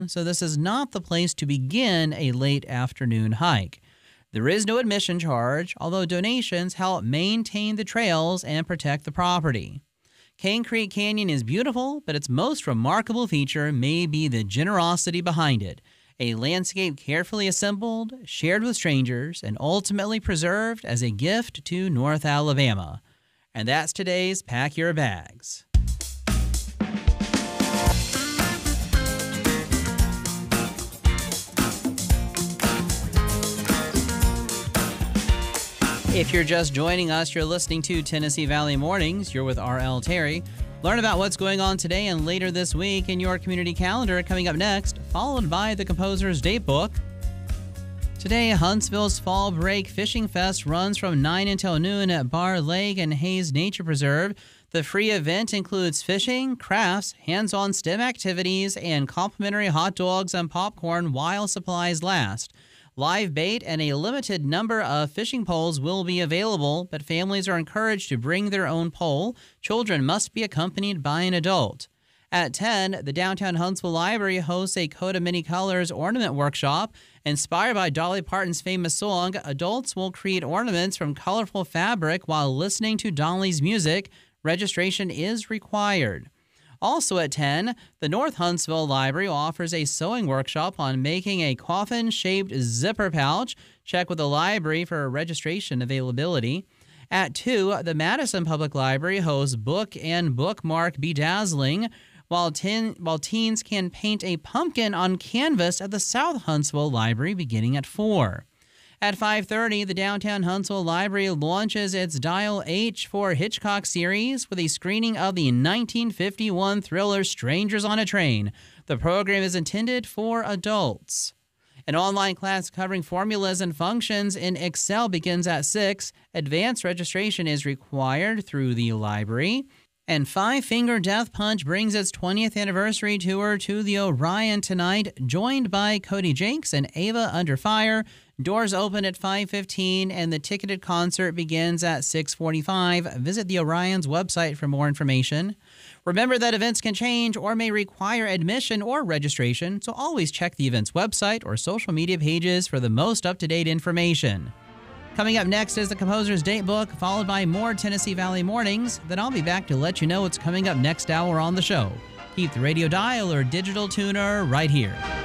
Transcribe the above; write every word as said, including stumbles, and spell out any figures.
so this is not the place to begin a late afternoon hike. There is no admission charge, although donations help maintain the trails and protect the property. Cane Creek Canyon is beautiful, but its most remarkable feature may be the generosity behind it. A landscape carefully assembled, shared with strangers, and ultimately preserved as a gift to North Alabama. And that's today's Pack Your Bags. If you're just joining us, you're listening to Tennessee Valley Mornings. You're with R L Terry. Learn about what's going on today and later this week in your community calendar coming up next, followed by the Composer's Date Book. Today, Huntsville's Fall Break Fishing Fest runs from nine until noon at Barr Lake and Hayes Nature Preserve. The free event includes fishing, crafts, hands-on STEM activities, and complimentary hot dogs and popcorn while supplies last. Live bait and a limited number of fishing poles will be available, but families are encouraged to bring their own pole. Children must be accompanied by an adult. At ten, the Downtown Huntsville Library hosts a Coat of Many Colors ornament workshop. Inspired by Dolly Parton's famous song, adults will create ornaments from colorful fabric while listening to Dolly's music. Registration is required. Also at ten, the North Huntsville Library offers a sewing workshop on making a coffin-shaped zipper pouch. Check with the library for registration availability. At two, the Madison Public Library hosts Book and Bookmark Bedazzling, while, ten, while teens can paint a pumpkin on canvas at the South Huntsville Library beginning at four. At five thirty, the Downtown Huntsville Library launches its Dial H for Hitchcock series with a screening of the nineteen fifty-one thriller Strangers on a Train. The program is intended for adults. An online class covering formulas and functions in Excel begins at six. Advanced registration is required through the library. And Five Finger Death Punch brings its twentieth anniversary tour to the Orion tonight, joined by Cody Jakes and Ava Under Fire. Doors open at five fifteen, and the ticketed concert begins at six forty-five. Visit the Orion's website for more information. Remember that events can change or may require admission or registration, so always check the event's website or social media pages for the most up-to-date information. Coming up next is the Composer's Date Book, followed by more Tennessee Valley Mornings. Then I'll be back to let you know what's coming up next hour on the show. Keep the radio dial or digital tuner right here.